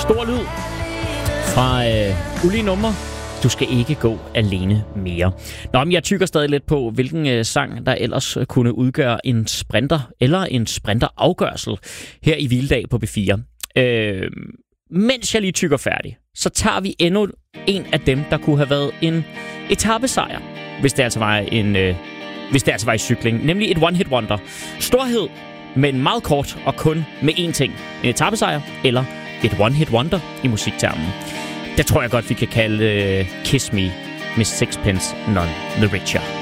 Stor lyd fra ulige numre. Du skal ikke gå alene mere. Nå, men jeg tykker stadig lidt på, hvilken sang, der ellers kunne udgøre en sprinter eller en sprinterafgørsel her i Hviledag på B4. Mens jeg lige tykker færdig, så tager vi endnu en af dem, der kunne have været en etapesejr, hvis det altså var i cykling. Nemlig et one-hit wonder. Storhed, men meget kort og kun med én ting. En etapesejr eller et one-hit wonder i musiktermen. Det tror jeg godt, vi kan kalde Kiss Me med Sixpence None the Richer.